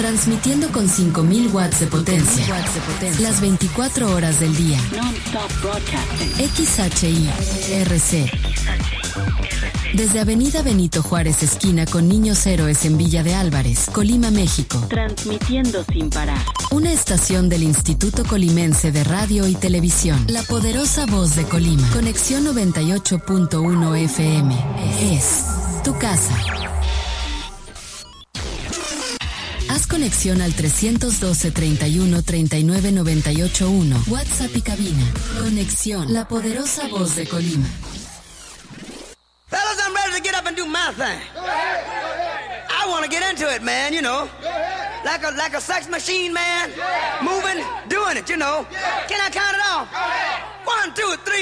Transmitiendo con 5000 watts de potencia. Las 24 horas del día. Non-stop broadcasting. XHI-RC. Desde Avenida Benito Juárez, esquina con Niños Héroes en Villa de Álvarez, Colima, México. Transmitiendo sin parar. Una estación del Instituto Colimense de Radio y Televisión. La poderosa voz de Colima. Conexión 98.1 FM. Es tu casa. Haz conexión al 312-31-39-98-1. WhatsApp y cabina. Conexión. La poderosa voz de Colima. Fellas, I'm ready to get up and do my thing. I want to get into it, man, you know. Like a sex machine, man. Moving, doing it, you know. Can I count it off? 1, 2, 3.